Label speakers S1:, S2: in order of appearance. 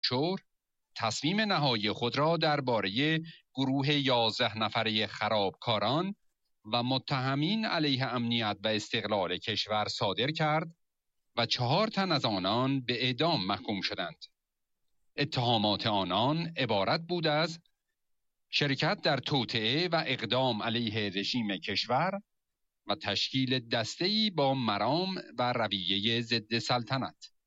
S1: دارالشور تصمیم نهایی خود را درباره گروه 11 نفره خرابکاران و متهمین علیه امنیت و استقلال کشور صادر کرد و 4 تن از آنان به اعدام محکوم شدند. اتهامات آنان عبارت بود از شرکت در توطئه و اقدام علیه رژیم کشور و تشکیل دسته‌ای با مرام و رویه ضد سلطنت.